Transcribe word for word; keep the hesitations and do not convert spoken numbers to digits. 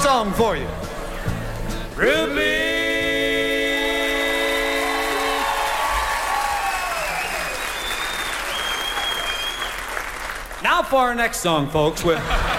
song for you. Ruby! Now for our next song, folks. With